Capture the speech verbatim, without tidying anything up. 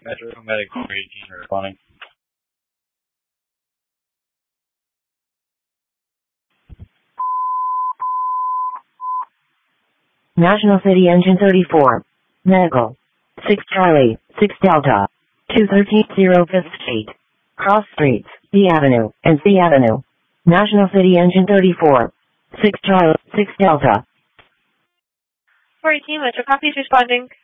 Metro Medical eighteen responding. National City Engine thirty-four. Medical. six Charlie, six Delta. two thirteen zero fifth Street. Cross Streets, B Avenue, and C Avenue. National City Engine thirty-four. six Charlie, six Delta. four eighteen, Metro Copies responding.